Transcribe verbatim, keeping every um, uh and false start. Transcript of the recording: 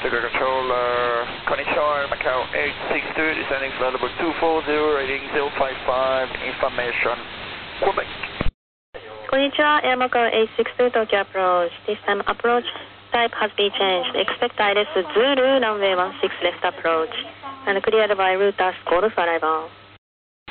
Sugar Controller, Konnichiwa, Macau eight six two, descending flight level two four zero, rating zero five five, information, Quebec. こんにちは、Air Macau eight six two Tokyo approach. This time approach type has been changed. Expect I L S Zulu runway one six left approach and cleared by route as Golf arrival.